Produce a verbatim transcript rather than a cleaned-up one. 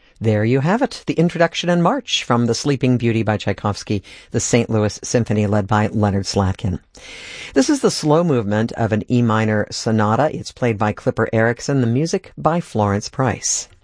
There you have it, the introduction and march from The Sleeping Beauty by Tchaikovsky, the Saint Louis Symphony led by Leonard Slatkin. This is the slow movement of an E minor sonata. It's played by Clipper Erickson, the music by Florence Price.